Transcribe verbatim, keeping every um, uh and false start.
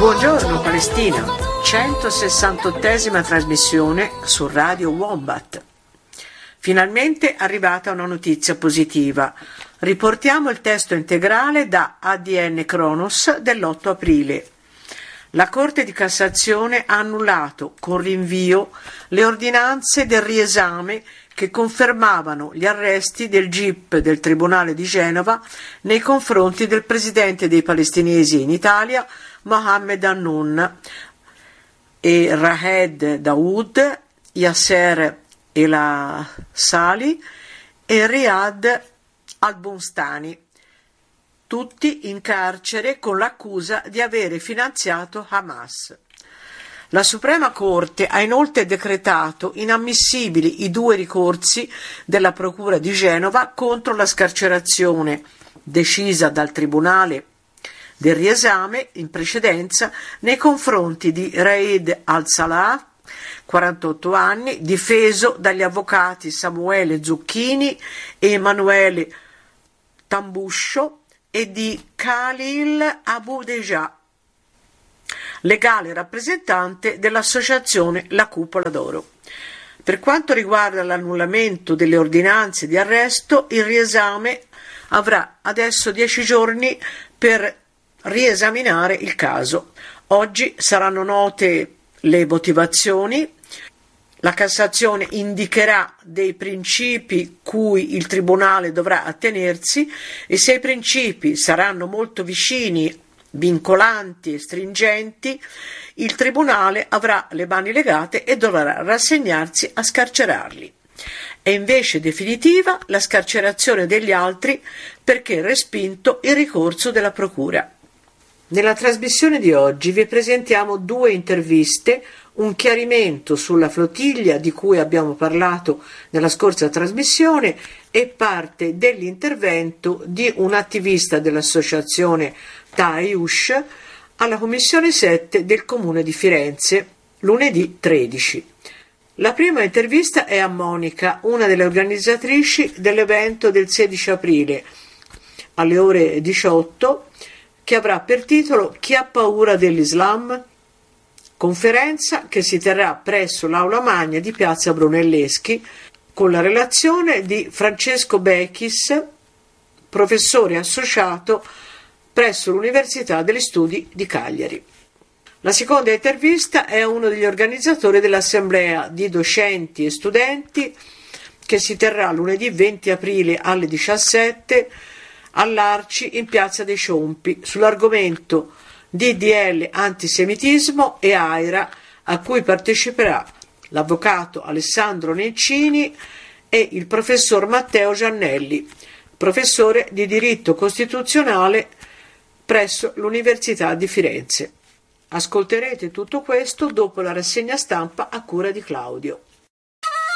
Buongiorno Palestina, centosessantottesima trasmissione su Radio Wombat. Finalmente è arrivata una notizia positiva. Riportiamo il testo integrale da A D N Kronos dell'otto aprile. La Corte di Cassazione ha annullato con rinvio le ordinanze del riesame che confermavano gli arresti del G I P del Tribunale di Genova nei confronti del presidente dei palestinesi in Italia, Mohammed Hannoun, e Rahed Daoud, Yasser El-Sali e Riyad Al-Bunstani, tutti in carcere con l'accusa di avere finanziato Hamas. La Suprema Corte ha inoltre decretato inammissibili i due ricorsi della Procura di Genova contro la scarcerazione decisa dal Tribunale del riesame in precedenza nei confronti di Raed Al-Salah, quarantotto anni, difeso dagli avvocati Samuele Zucchini e Emanuele Tambuscio, e di Khalil Abu Deja, legale rappresentante dell'associazione La Cupola d'Oro. Per quanto riguarda l'annullamento delle ordinanze di arresto, il riesame avrà adesso dieci giorni per riesaminare il caso. Oggi saranno note le motivazioni. La Cassazione indicherà dei principi cui il Tribunale dovrà attenersi e se i principi saranno molto vicini, vincolanti e stringenti, il Tribunale avrà le mani legate e dovrà rassegnarsi a scarcerarli. È invece definitiva la scarcerazione degli altri perché respinto il ricorso della Procura. Nella trasmissione di oggi vi presentiamo due interviste, un chiarimento sulla flottiglia di cui abbiamo parlato nella scorsa trasmissione e parte dell'intervento di un attivista dell'associazione Taiush alla Commissione sette del Comune di Firenze, lunedì tredici. La prima intervista è a Monica, una delle organizzatrici dell'evento del sedici aprile, alle ore diciotto, che avrà per titolo Chi ha paura dell'Islam? Conferenza che si terrà presso l'Aula Magna di Piazza Brunelleschi con la relazione di Francesco Bechis, professore associato presso l'Università degli Studi di Cagliari. La seconda intervista è a uno degli organizzatori dell'Assemblea di docenti e studenti che si terrà lunedì venti aprile alle diciassette all'Arci in Piazza dei Ciompi sull'argomento D D L antisemitismo e AIRA, a cui parteciperà l'avvocato Alessandro Nencini e il professor Matteo Giannelli, professore di diritto costituzionale presso l'Università di Firenze. Ascolterete tutto questo dopo la rassegna stampa a cura di Claudio.